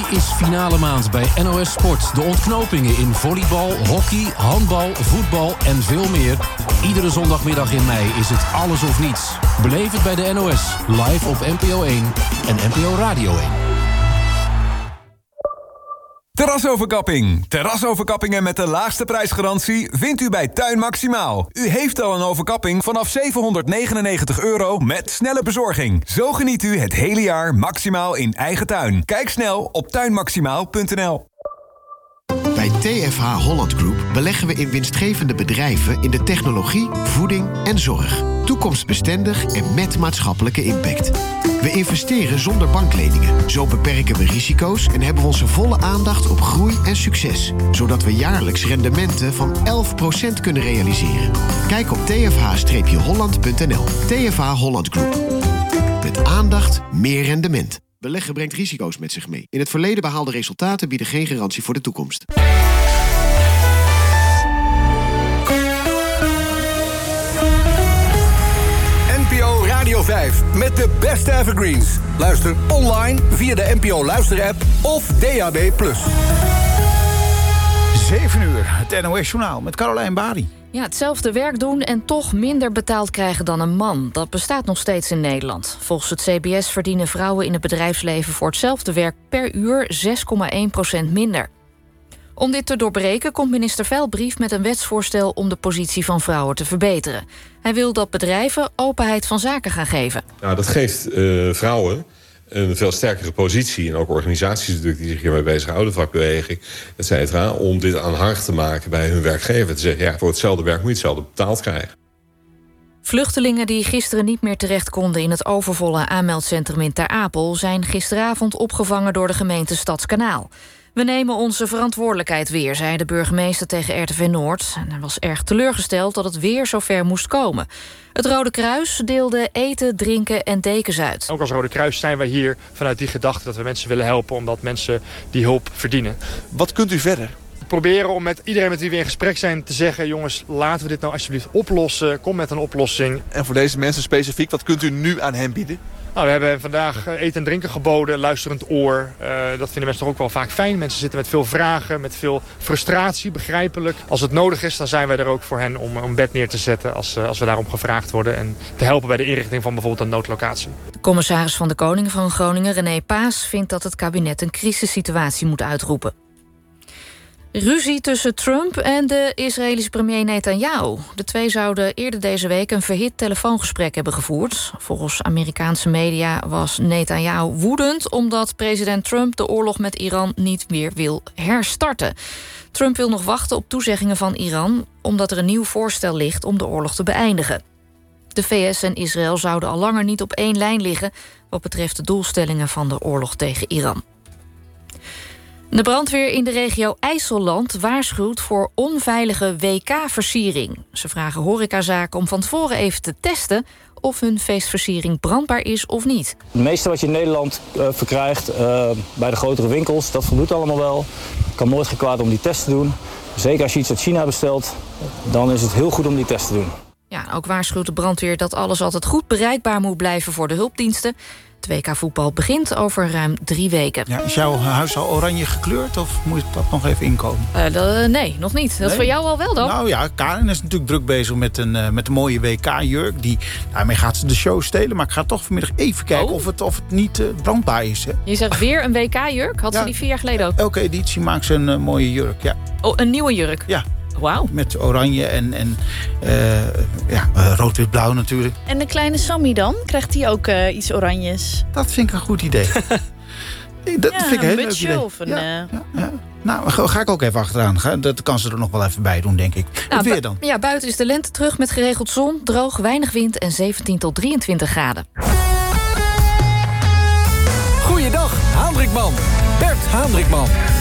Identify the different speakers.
Speaker 1: is finale maand bij NOS Sport. De ontknopingen in volleybal, hockey, handbal, voetbal en veel meer. Iedere zondagmiddag in mei is het alles of niets. Beleef het bij de NOS, live op NPO 1 en NPO Radio 1.
Speaker 2: Terrasoverkapping. Terrasoverkappingen met de laagste prijsgarantie vindt u bij Tuin Maximaal. U heeft al een overkapping vanaf €799 met snelle bezorging. Zo geniet u het hele jaar maximaal in eigen tuin. Kijk snel op tuinmaximaal.nl.
Speaker 3: Bij TFH Holland Group beleggen we in winstgevende bedrijven in de technologie, voeding en zorg. Toekomstbestendig en met maatschappelijke impact. We investeren zonder bankleningen. Zo beperken we risico's en hebben we onze volle aandacht op groei en succes. Zodat we jaarlijks rendementen van 11% kunnen realiseren. Kijk op tfh-holland.nl. TFH Holland Group. Met aandacht meer rendement. Beleggen brengt risico's met zich mee. In het verleden behaalde resultaten bieden geen garantie voor de toekomst.
Speaker 4: NPO Radio 5 met de beste evergreens. Luister online via de NPO Luister-app of DAB+.
Speaker 5: 7 uur, het NOS-journaal met Carolijn Bari.
Speaker 6: Ja, hetzelfde werk doen en toch minder betaald krijgen dan een man. Dat bestaat nog steeds in Nederland. Volgens het CBS verdienen vrouwen in het bedrijfsleven voor hetzelfde werk per uur 6,1% minder. Om dit te doorbreken komt minister Veilbrief met een wetsvoorstel om de positie van vrouwen te verbeteren. Hij wil dat bedrijven openheid van zaken gaan geven.
Speaker 7: Nou, dat geeft vrouwen een veel sterkere positie. En ook organisaties natuurlijk die zich hiermee bezighouden, vakbeweging, et cetera, om dit aanhangig te maken bij hun werkgever. Te zeggen, ja, voor hetzelfde werk moet je hetzelfde betaald krijgen.
Speaker 6: Vluchtelingen die gisteren niet meer terecht konden in het overvolle aanmeldcentrum in Ter Apel zijn gisteravond opgevangen door de gemeente Stadskanaal. We nemen onze verantwoordelijkheid weer, zei de burgemeester tegen RTV Noord. En hij was erg teleurgesteld dat het weer zover moest komen. Het Rode Kruis deelde eten, drinken en dekens uit.
Speaker 8: Ook als Rode Kruis zijn wij hier vanuit die gedachte dat we mensen willen helpen, omdat mensen die hulp verdienen.
Speaker 5: Wat kunt u verder?
Speaker 8: Proberen om met iedereen met wie we in gesprek zijn te zeggen, jongens, laten we dit nou alsjeblieft oplossen. Kom met een oplossing.
Speaker 5: En voor deze mensen specifiek, wat kunt u nu aan hen bieden?
Speaker 8: Nou, we hebben vandaag eten en drinken geboden, luisterend oor. Dat vinden mensen toch ook wel vaak fijn. Mensen zitten met veel vragen, met veel frustratie, begrijpelijk. Als het nodig is, dan zijn wij er ook voor hen om een bed neer te zetten als we daarom gevraagd worden. En te helpen bij de inrichting van bijvoorbeeld een noodlocatie.
Speaker 6: De commissaris van de Koning van Groningen, René Paas, vindt dat het kabinet een crisissituatie moet uitroepen. Ruzie tussen Trump en de Israëlische premier Netanyahu. De twee zouden eerder deze week een verhit telefoongesprek hebben gevoerd. Volgens Amerikaanse media was Netanyahu woedend omdat president Trump de oorlog met Iran niet meer wil herstarten. Trump wil nog wachten op toezeggingen van Iran, omdat er een nieuw voorstel ligt om de oorlog te beëindigen. De VS en Israël zouden al langer niet op één lijn liggen wat betreft de doelstellingen van de oorlog tegen Iran. De brandweer in de regio IJsselland waarschuwt voor onveilige WK-versiering. Ze vragen horecazaken om van tevoren even te testen of hun feestversiering brandbaar is of niet.
Speaker 9: Het meeste wat je in Nederland verkrijgt bij de grotere winkels, dat voldoet allemaal wel. Het kan nooit geen kwaad om die test te doen. Zeker als je iets uit China bestelt, dan is het heel goed om die test te doen.
Speaker 6: Ja, ook waarschuwt de brandweer dat alles altijd goed bereikbaar moet blijven voor de hulpdiensten. Het WK-voetbal begint over ruim 3 weken.
Speaker 5: Ja, is jouw huis al oranje gekleurd of moet dat nog even inkomen?
Speaker 6: Nee, nog niet. Dat is voor jou al wel dan?
Speaker 5: Nou ja, Karen is natuurlijk druk bezig met een mooie WK-jurk. Daarmee gaat ze de show stelen. Maar ik ga toch vanmiddag even kijken of het niet brandbaar is. Hè.
Speaker 6: Je zegt weer een WK-jurk? Had ze die 4 jaar geleden ook?
Speaker 5: Elke editie maakt ze een mooie jurk, ja.
Speaker 6: Oh, een nieuwe jurk?
Speaker 5: Ja.
Speaker 6: Wauw.
Speaker 5: Met oranje en rood-wit-blauw natuurlijk.
Speaker 10: En de kleine Sammy dan? Krijgt hij ook iets oranjes?
Speaker 5: Dat vind ik een goed idee. Dat vind ik een heel leuk idee.
Speaker 10: Of een,
Speaker 5: ja. Nou, ga ik ook even achteraan. Dat kan ze er nog wel even bij doen, denk ik.
Speaker 6: Nou,
Speaker 5: weer dan?
Speaker 6: Ja, buiten is de lente terug met geregeld zon, droog, weinig wind en 17 tot 23 graden.
Speaker 4: Goeiedag, Hendrikman. Bert Hendrikman.